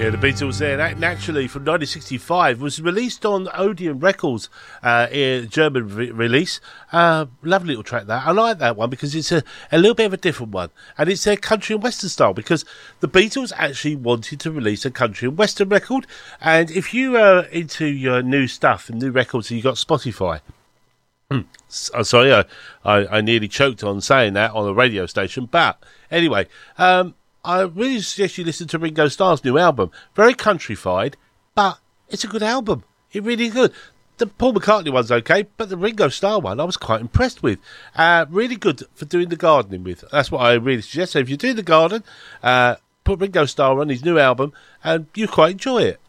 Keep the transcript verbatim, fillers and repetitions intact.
Yeah, the Beatles there. That naturally from nineteen sixty-five was released on Odeon Records, uh, in German re- release. Uh, lovely little track that. I like that one because it's a, a little bit of a different one, and it's their country and western style because the Beatles actually wanted to release a country and western record. And if you are into your new stuff and new records, and you got Spotify. I'm sorry, I, I, I nearly choked on saying that on a radio station, but anyway. Um, I really suggest you listen to Ringo Starr's new album. Very countrified, but it's a good album. It really is good. The Paul McCartney one's okay, but the Ringo Starr one I was quite impressed with. Uh, really good for doing the gardening with. That's what I really suggest. So if you do the garden, uh, put Ringo Starr on his new album, and you quite enjoy it.